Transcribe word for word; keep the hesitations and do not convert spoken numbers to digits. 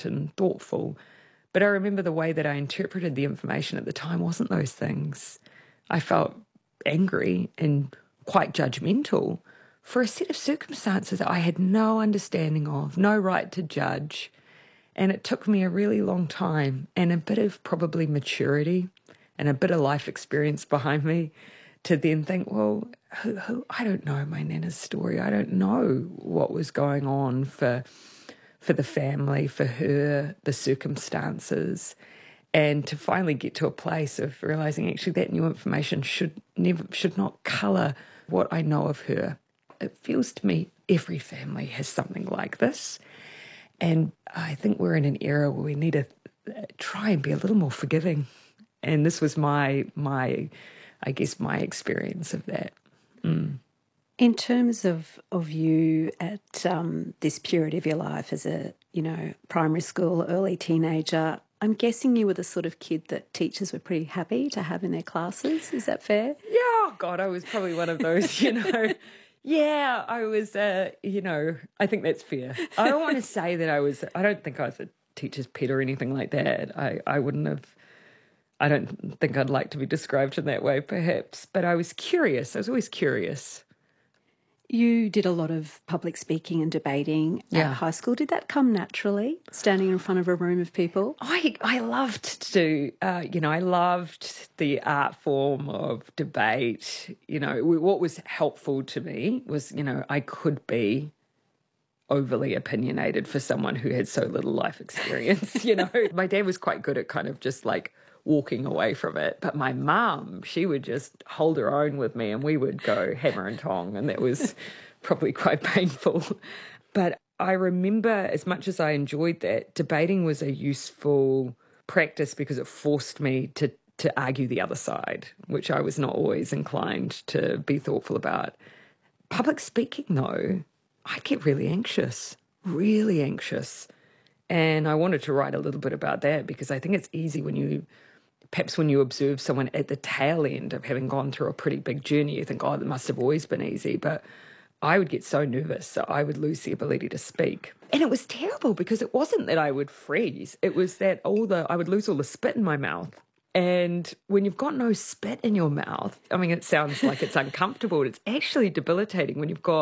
brilliant and thoughtful. But I remember the way that I interpreted the information at the time wasn't those things. I felt angry and quite judgmental for a set of circumstances that I had no understanding of, no right to judge. And it took me a really long time and a bit of probably maturity and a bit of life experience behind me to then think, well, who, who, I don't know my Nana's story. I don't know what was going on for for the family, for her, the circumstances. And to finally get to a place of realising actually that new information should never should not colour what I know of her. It feels to me every family has something like this. And I think we're in an era where we need to try and be a little more forgiving. And this was my, my I guess, my experience of that. Mm. In terms of, of you at um, this period of your life as a, you know, primary school, early teenager, I'm guessing you were the sort of kid that teachers were pretty happy to have in their classes. Is that fair? Yeah, oh God, I was probably one of those, you know. Yeah, I was, uh, you know, I think that's fair. I don't want to say that I was, I don't think I was a teacher's pet or anything like that. I, I wouldn't have, I don't think I'd like to be described in that way, perhaps. But I was curious. I was always curious. You did a lot of public speaking and debating yeah. at high school. Did that come naturally, standing in front of a room of people? I, I loved to, uh, you know, I loved the art form of debate. You know, what was helpful to me was, you know, I could be overly opinionated for someone who had so little life experience. You know, my dad was quite good at kind of just like walking away from it. But my mum, she would just hold her own with me and we would go hammer and tong, and that was probably quite painful. But I remember, as much as I enjoyed that, debating was a useful practice because it forced me to, to argue the other side, which I was not always inclined to be thoughtful about. Public speaking, though, I'd get really anxious, really anxious. And I wanted to write a little bit about that because I think it's easy when you... Perhaps when you observe someone at the tail end of having gone through a pretty big journey, you think, oh, it must have always been easy. But I would get so nervous that I would lose the ability to speak. And it was terrible because it wasn't that I would freeze. It was that all the I would lose all the spit in my mouth. And when you've got no spit in your mouth, I mean, it sounds like it's uncomfortable. But it's actually debilitating when you've got